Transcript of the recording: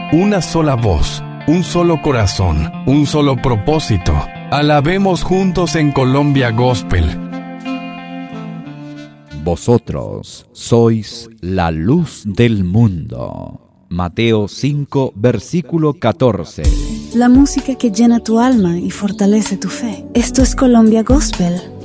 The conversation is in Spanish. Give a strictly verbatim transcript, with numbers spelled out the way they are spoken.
una sola voz, un solo corazón, un solo propósito. Alabemos juntos en Colombia Gospel. Vosotros sois la luz del mundo. Mateo cinco, versículo catorce. La música que llena tu alma y fortalece tu fe. Esto es Colombia Gospel.